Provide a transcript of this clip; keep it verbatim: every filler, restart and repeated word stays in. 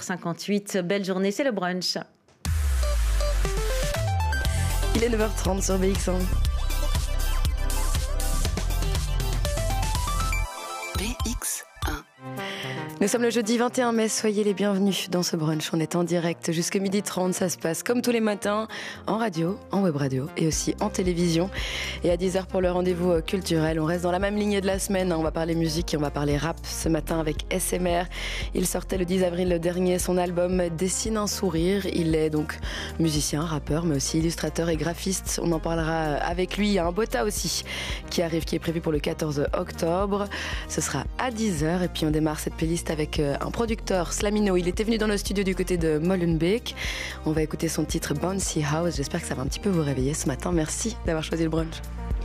cinquante-huit. Belle journée, c'est le brunch. Il est neuf heures trente sur B X un. B X un. Nous sommes le jeudi vingt et un mai, soyez les bienvenus dans ce brunch. On est en direct jusqu'à midi trente, ça se passe comme tous les matins, en radio, en web radio et aussi en télévision. Et à dix heures pour le rendez-vous culturel, on reste dans la même lignée de la semaine. On va parler musique et on va parler rap ce matin avec S M R. Il sortait le dix avril dernier son album Dessine un sourire. Il est donc musicien, rappeur, mais aussi illustrateur et graphiste. On en parlera avec lui. Il y a un Bota aussi qui arrive, qui est prévu pour le quatorze octobre. Ce sera à dix heures et puis on démarre cette playlist avec un producteur, Slamino. Il était venu dans le studio du côté de Molenbeek. On va écouter son titre Bouncy House. J'espère que ça va un petit peu vous réveiller ce matin. Merci d'avoir choisi le brunch.